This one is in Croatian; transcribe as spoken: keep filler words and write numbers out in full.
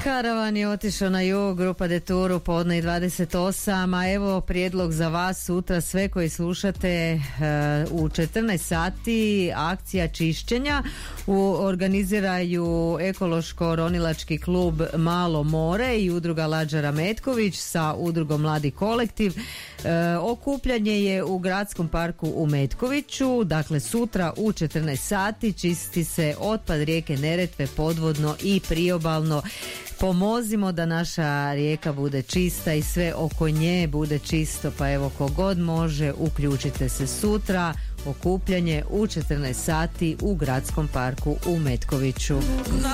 Karavan je otišao na jug, grupa Detour, podne i dvadeset osam, a evo prijedlog za vas sutra, sve koji slušate, u četrnaest sati akcija čišćenja, u, organiziraju ekološko-ronilački klub Malo more i udruga Lađara Metković sa udrugom Mladi kolektiv. E, okupljanje je u gradskom parku u Metkoviću, dakle sutra u četrnaest sati čisti se otpad rijeke Neretve podvodno i priobalno. Pomozimo da naša rijeka bude čista i sve oko nje bude čisto, pa evo kogod može uključite se sutra, okupljanje u četrnaest sati u gradskom parku u Metkoviću.